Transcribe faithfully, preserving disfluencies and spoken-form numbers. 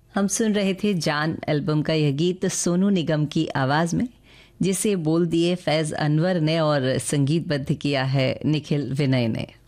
हम सुन रहे थे जान एल्बम का यह गीत सोनू निगम की आवाज़ में, जिसे बोल दिए फैज़ अनवर ने और संगीतबद्ध किया है निखिल विनय ने।